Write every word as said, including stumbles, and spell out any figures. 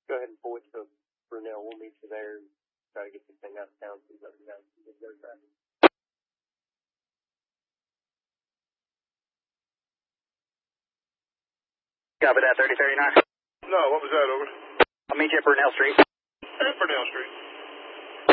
go ahead and pull it to Brunel. We'll meet you there and try to get this thing out of town so you guys can get their traffic. Copy that, thirty thirty-nine. No, what was that, over? I'll meet you at Brunel Street. At Brunel Street.